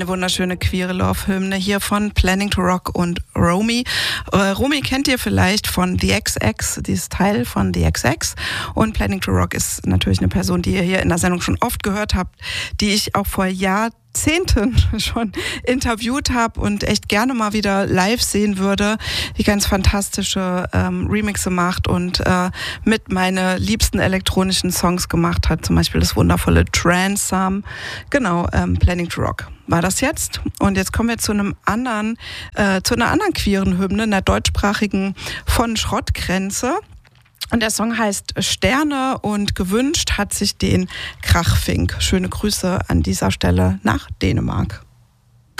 Eine wunderschöne queere Love-Hymne hier von Planning to Rock und Romy. Romy kennt ihr vielleicht von The XX, dieses Teil von The XX. Und Planning to Rock ist natürlich eine Person, die ihr hier in der Sendung schon oft gehört habt, die ich auch vor Jahrzehnten schon interviewt habe und echt gerne mal wieder live sehen würde, die ganz fantastische Remixe macht und mit meine liebsten elektronischen Songs gemacht hat, zum Beispiel das wundervolle Transam. Genau, Planning to Rock war das jetzt. Und jetzt kommen wir zu einer anderen queeren Hymne, einer deutschsprachigen von Schrottgrenze. Und der Song heißt Sterne und gewünscht hat sich den Krachfink. Schöne Grüße an dieser Stelle nach Dänemark.